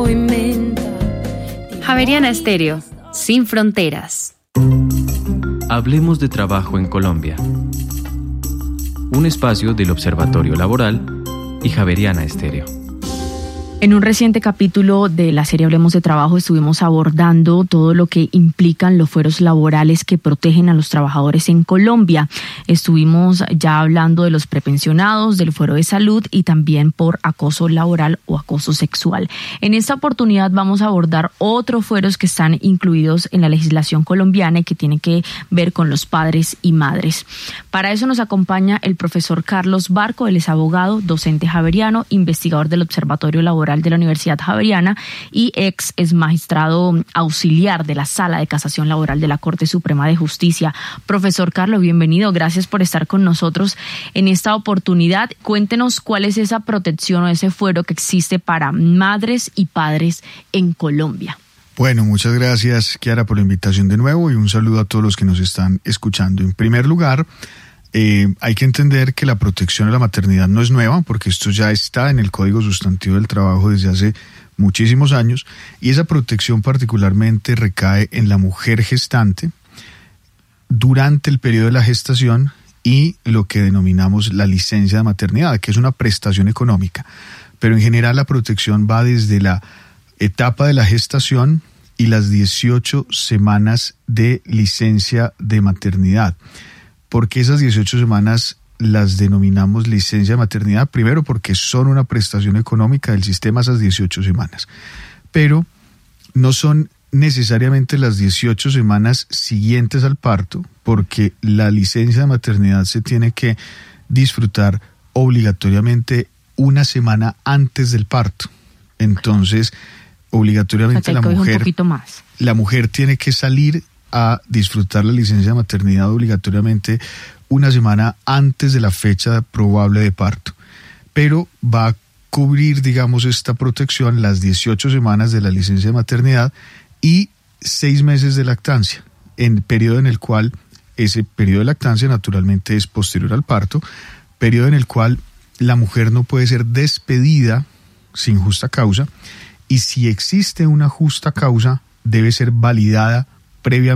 Javeriana Estéreo, sin fronteras. Hablemos de trabajo en Colombia. Un espacio del Observatorio Laboral y Javeriana Estéreo. En un reciente capítulo de la serie Hablemos de Trabajo estuvimos abordando todo lo que implican los fueros laborales que protegen a los trabajadores en Colombia. Estuvimos ya hablando de los prepensionados, del fuero de salud y también por acoso laboral o acoso sexual. En esta oportunidad vamos a abordar otros fueros que están incluidos en la legislación colombiana y que tienen que ver con los padres y madres. Para eso nos acompaña el profesor Carlos Barco. Él es abogado, docente javeriano, investigador del Observatorio Laboral de la Universidad Javeriana y es magistrado auxiliar de la Sala de Casación Laboral de la Corte Suprema de Justicia. Profesor Carlos, bienvenido. Gracias por estar con nosotros en esta oportunidad. Cuéntenos cuál es esa protección o ese fuero que existe para madres y padres en Colombia. Bueno, muchas gracias, Kiara, por la invitación de nuevo y un saludo a todos los que nos están escuchando. En primer lugar, hay que entender que la protección a la maternidad no es nueva, porque esto ya está en el Código Sustantivo del Trabajo desde hace muchísimos años, y esa protección particularmente recae en la mujer gestante durante el periodo de la gestación y lo que denominamos la licencia de maternidad, que es una prestación económica. Pero en general la protección va desde la etapa de la gestación y las 18 semanas de licencia de maternidad. Porque esas 18 semanas las denominamos licencia de maternidad, primero porque son una prestación económica del sistema esas 18 semanas, pero no son necesariamente las 18 semanas siguientes al parto, porque la licencia de maternidad se tiene que disfrutar obligatoriamente una semana antes del parto. Entonces, obligatoriamente la mujer tiene que salir a disfrutar la licencia de maternidad obligatoriamente una semana antes de la fecha probable de parto, pero va a cubrir, digamos, esta protección las 18 semanas de la licencia de maternidad y 6 meses de lactancia, en periodo en el cual ese periodo de lactancia naturalmente es posterior al parto, periodo en el cual la mujer no puede ser despedida sin justa causa, y si existe una justa causa debe ser validada previamente